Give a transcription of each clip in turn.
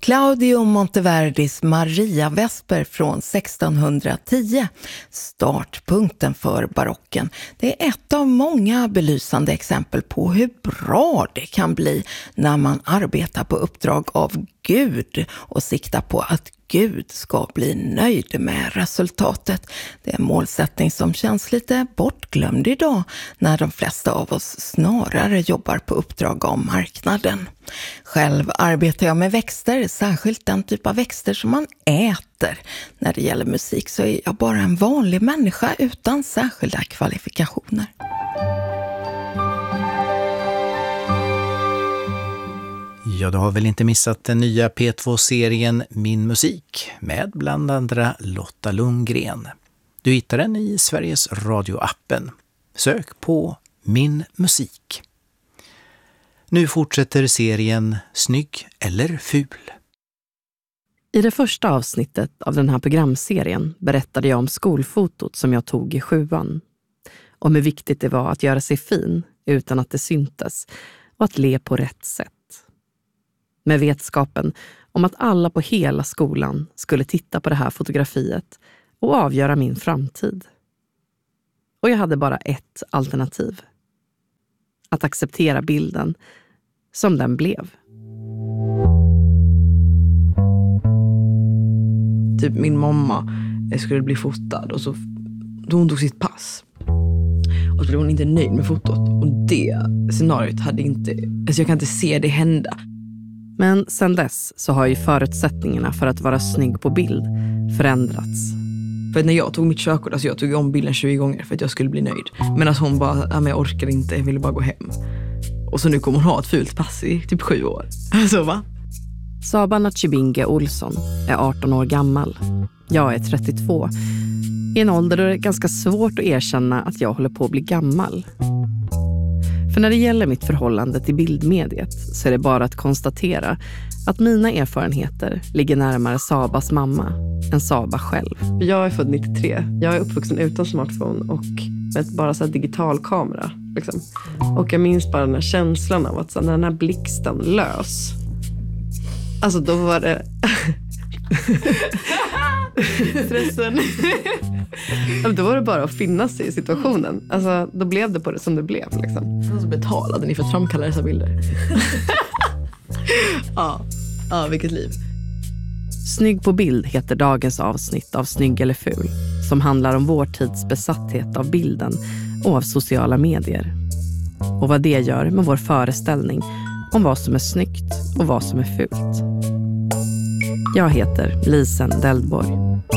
Claudio Monteverdis Maria Vesper från 1610, startpunkten för barocken. Det är ett av många belysande exempel på hur bra det kan bli när man arbetar på uppdrag av Gud och siktar på att Gud ska bli nöjd med resultatet. Det är en målsättning som känns lite bortglömd idag när de flesta av oss snarare jobbar på uppdrag av marknaden. Själv arbetar jag med växter, särskilt den typ av växter som man äter. När det gäller musik så är jag bara en vanlig människa utan särskilda kvalifikationer. Ja, du har väl inte missat den nya P2-serien Min musik med bland andra Lotta Lundgren. Du hittar den i Sveriges Radio-appen. Sök på Min musik. Nu fortsätter serien Snygg eller ful. I det första avsnittet av den här programserien berättade jag om skolfotot som jag tog i 7:an. Om hur viktigt det var att göra sig fin utan att det syntes och att le på rätt sätt. Med vetskapen om att alla på hela skolan skulle titta på det här fotografiet och avgöra min framtid. Och jag hade bara ett alternativ. Att acceptera bilden som den blev. Typ min mamma skulle bli fotad och så då hon tog sitt pass. Och så blev hon inte nöjd med fotot. Och det scenariot hade inte... Alltså jag kan inte se det hända. Men sen dess så har ju förutsättningarna för att vara snygg på bild förändrats. För när jag tog mitt körkort, alltså jag tog om bilden 20 gånger för att jag skulle bli nöjd. Men att hon bara, ja men jag orkar inte, jag ville bara gå hem. Och så nu kommer hon ha ett fult pass i typ 7 år. Alltså va? Saba Nachibinge Olsson är 18 år gammal. Jag är 32. I en ålder då det är ganska svårt att erkänna att jag håller på att bli gammal. För när det gäller mitt förhållande till bildmediet så är det bara att konstatera att mina erfarenheter ligger närmare Sabas mamma än Saba själv. Jag är född 93. Jag är uppvuxen utan smartphone och med bara så här digital kamera. Liksom. Och jag minns bara den här känslan av att så när den här blixten lös. Alltså då var det... stressen. Då var det bara att finna sig i situationen. Alltså då blev det på det som det blev liksom. Och så betalade ni för att framkalla dessa bilder. Ja, vilket liv. Snygg på bild heter dagens avsnitt av Snygg eller ful, som handlar om vår tids besatthet av bilden och av sociala medier. Och vad det gör med vår föreställning om vad som är snyggt och vad som är fult. Jag heter Lisen Deldborg.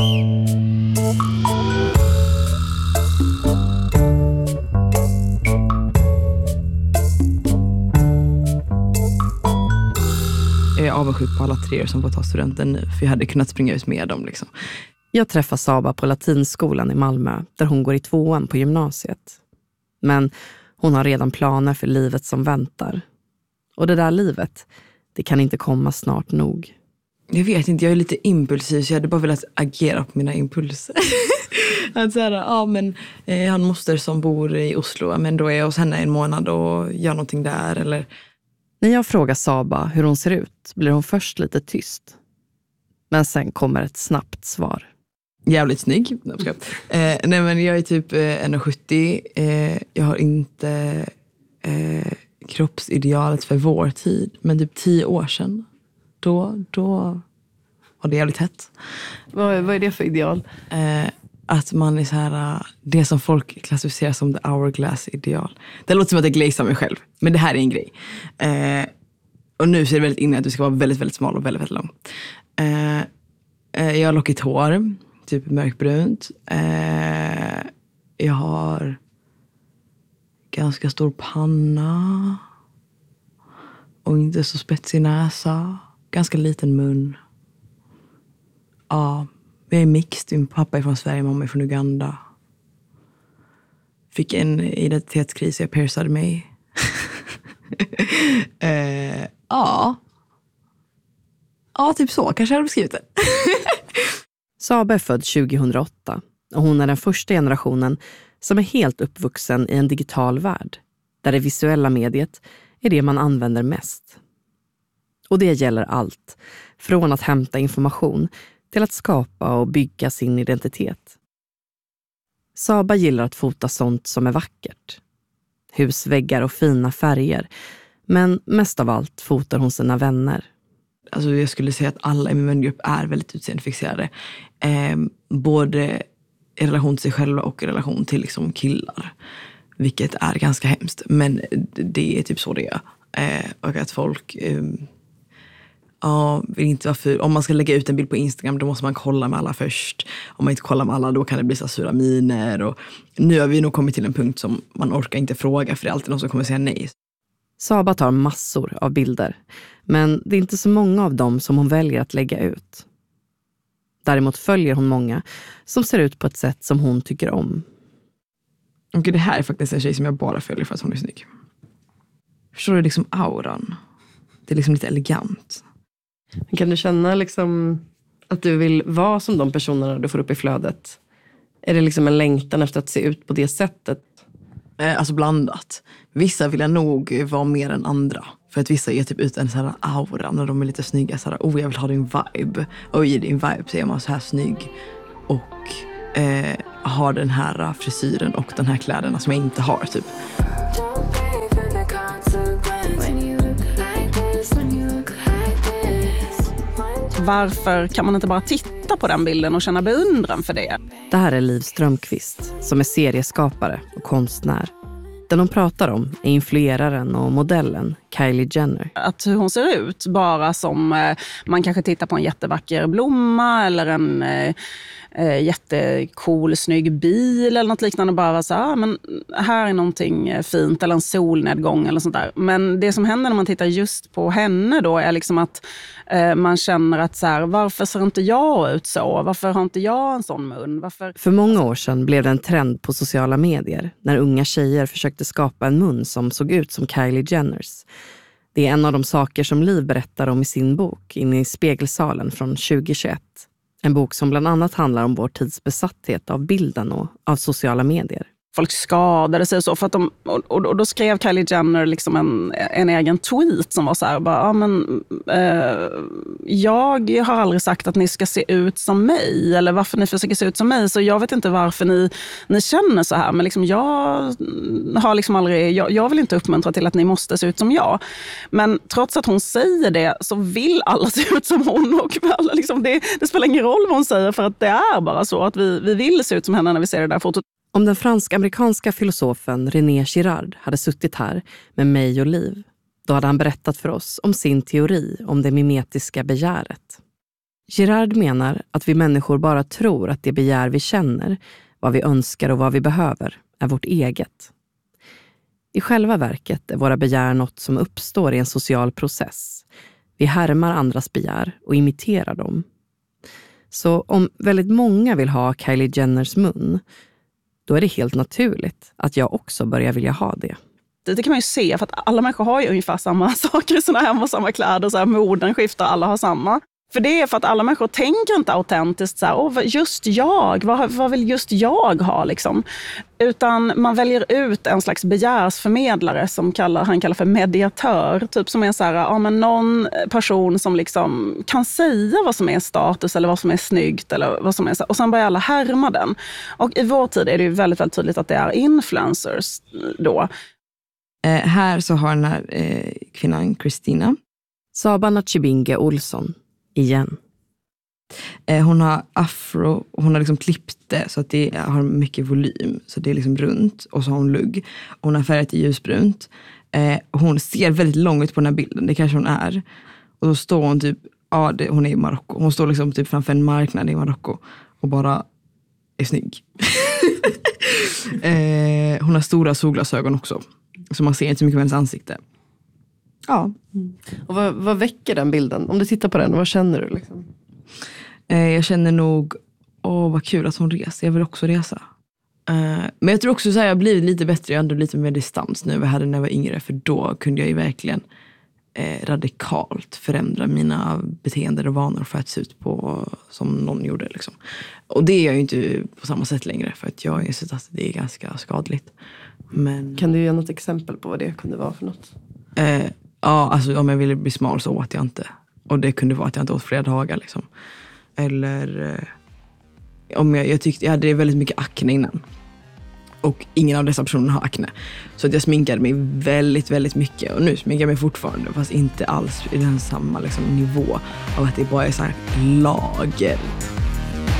Jag är avundsjuk på alla 3 som får ta studenten nu. För jag hade kunnat springa ut med dem liksom. Jag träffar Saba på Latinskolan i Malmö där hon går i 2:an på gymnasiet. Men hon har redan planer för livet som väntar. Och det där livet, det kan inte komma snart nog. Jag vet inte, jag är lite impulsiv så jag hade bara velat agera på mina impulser. Att säga, men jag har en moster som bor i Oslo, men då är jag hos henne en månad och gör någonting där. Eller... När jag frågar Saba hur hon ser ut blir hon först lite tyst. Men sen kommer ett snabbt svar. Jävligt snygg. Nej men jag är typ 1,70. Jag har inte kroppsidealet för vår tid. Men typ 10 år sedan. Då var det jävligt hett. Vad är det för ideal? Att man är så här, det som folk klassificerar som the hourglass-ideal. Det låter som att jag glazar mig själv. Men det här är en grej. Och nu ser det väldigt inne att du ska vara väldigt, väldigt smal och väldigt, väldigt lång. Jag har lockigt hår. Typ mörkbrunt. Jag har ganska stor panna. Och inte så spetsig näsa. Ganska liten mun. Ja, jag är mixed. Min pappa är från Sverige, mamma är från Uganda. Fick en identitetskris, jag piercade mig. Ja, typ så. Kanske jag hade beskrivit det. Saba är född 2008 och hon är den första generationen som är helt uppvuxen i en digital värld. Där det visuella mediet är det man använder mest. Och det gäller allt, från att hämta information till att skapa och bygga sin identitet. Saba gillar att fota sånt som är vackert. Husväggar och fina färger. Men mest av allt fotar hon sina vänner. Alltså jag skulle säga att alla i min vängrupp är väldigt utseendefixerade. Både i relation till sig själva och i relation till liksom killar. Vilket är ganska hemskt. Men det är typ så det är. Och att folk vill inte vara för. Om man ska lägga ut en bild på Instagram, då måste man kolla med alla först. Om man inte kollar med alla, då kan det bli så sura miner. Och nu har vi nog kommit till en punkt som man orkar inte fråga, för det är alltid någon som kommer säga nej. Saba tar massor av bilder, men det är inte så många av dem som hon väljer att lägga ut. Däremot följer hon många som ser ut på ett sätt som hon tycker om. Och det här är faktiskt en tjej som jag bara följer för att hon är snygg. Förstår du liksom auran? Det är liksom lite elegant. Kan du känna liksom att du vill vara som de personerna du får upp i flödet? Är det liksom en längtan efter att se ut på det sättet? Alltså blandat. Vissa vill jag nog vara mer än andra. För att vissa ger typ ut en sån här aura när de är lite snygga. Så här, jag vill ha din vibe. Och i din vibe så är man så här snygg. Och har den här frisyren och den här kläderna som jag inte har typ. Varför kan man inte bara titta på den bilden och känna beundran för det? Det här är Liv Strömquist som är serieskapare och konstnär. Den hon pratar om är influeraren och modellen Kylie Jenner. Att hur hon ser ut, bara som man kanske tittar på en jättevacker blomma eller en jättecool, snygg bil eller något liknande. Bara vara så här, men här är någonting fint eller en solnedgång eller sånt där. Men det som händer när man tittar just på henne då är liksom att man känner att så här, varför ser inte jag ut så? Varför har inte jag en sån mun? Varför? För många år sedan blev det en trend på sociala medier när unga tjejer försökte skapa en mun som såg ut som Kylie Jenners. Det är en av de saker som Liv berättar om i sin bok In i spegelsalen från 2021. En bok som bland annat handlar om vår tids besatthet av bilden och av sociala medier. Folk skadade sig och så för att och då skrev Kylie Jenner liksom en egen tweet som var så här bara, jag har aldrig sagt att ni ska se ut som mig eller varför ni försöker se ut som mig, så jag vet inte varför ni känner så här, men liksom jag har liksom aldrig, jag vill inte uppmuntra till att ni måste se ut som jag. Men trots att hon säger det så vill alla se ut som hon, och alla liksom det spelar ingen roll vad hon säger, för att det är bara så att vi vill se ut som henne när vi ser det där fotot. Om den fransk-amerikanska filosofen René Girard hade suttit här med mig och Liv, då hade han berättat för oss om sin teori om det mimetiska begäret. Girard menar att vi människor bara tror att det begär vi känner, vad vi önskar och vad vi behöver, är vårt eget. I själva verket är våra begär något som uppstår i en social process. Vi härmar andras begär och imiterar dem. Så om väldigt många vill ha Kylie Jenners mun, då är det helt naturligt att jag också börjar vilja ha det. Det kan man ju se, för att alla människor har ju ungefär samma saker i sina hem och samma kläder. Så här, moden skiftar, alla har samma. För det är för att alla människor tänker inte autentiskt så här, just jag, vad vill just jag ha liksom? Utan man väljer ut en slags begärsförmedlare som han kallar för mediatör. Typ som är så här, men någon person som liksom kan säga vad som är status eller vad som är snyggt eller vad som är så. Och sen börjar alla härma den. Och i vår tid är det ju väldigt, väldigt tydligt att det är influencers då. Här så har den här kvinnan Kristina. Saba Nachibinge Olsson. Igen. Hon har afro, hon har liksom klippt det så att det har mycket volym, så det är liksom runt, och så har hon lugg. Hon har färgat i ljusbrunt. Hon ser väldigt lång ut på den här bilden, det kanske hon är. Och då står hon typ, hon är i Marocko. Hon står liksom typ framför en marknad i Marocko och bara är snygg. Hon har stora solglasögon också, så man ser inte så mycket av hennes ansikte. Ja. Och vad väcker den bilden? Om du tittar på den, vad känner du liksom? Jag känner nog, vad kul att hon reser. Jag vill också resa. Men jag tror också att jag har blivit lite bättre. Jag har ändå lite mer distans nu. Jag hade när jag var yngre. För då kunde jag ju verkligen radikalt förändra mina beteenden och vanor för att se ut på som någon gjorde. Liksom. Och det är jag ju inte på samma sätt längre. För att jag har insett att det är ganska skadligt. Men, kan du ge något exempel på vad det kunde vara för något? Ja, alltså om jag ville bli smal så åt jag inte. Och det kunde vara att jag inte åt flera dagar liksom. Eller om jag tyckte jag hade väldigt mycket akne innan. Och ingen av dessa personer har akne. Så att jag sminkade mig väldigt, väldigt mycket. Och nu sminkar jag mig fortfarande, fast inte alls i den samma liksom, nivå av att det bara är så här lager.